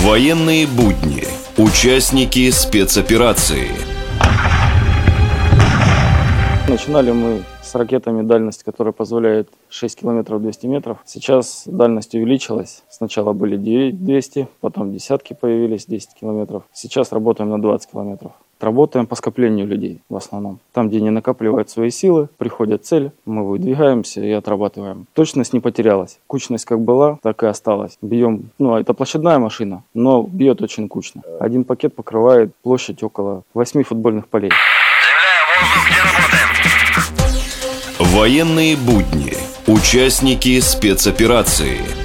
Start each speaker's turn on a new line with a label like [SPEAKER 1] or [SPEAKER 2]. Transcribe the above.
[SPEAKER 1] Военные будни. Участники спецоперации.
[SPEAKER 2] Начинали мы с ракетами, дальность которая позволяет 6 километров 200 метров. Сейчас дальность увеличилась. Сначала были 200, потом десятки появились, 10 километров. Сейчас работаем на 20 километров. Работаем по скоплению людей в основном. Там, где не накапливают свои силы, приходит цель, мы выдвигаемся и отрабатываем. Точность не потерялась. Кучность как была, так и осталась. Бьем, это площадная машина, но бьет очень кучно. Один пакет покрывает площадь около 8 футбольных полей.
[SPEAKER 1] Военные будни. Участники спецоперации.